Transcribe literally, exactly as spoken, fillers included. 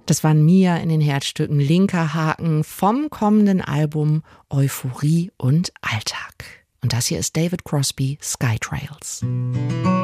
Das waren Mia in den Herzstücken, linker Haken vom kommenden Album Euphorie und Alltag. Und das hier ist David Crosby, Skytrails.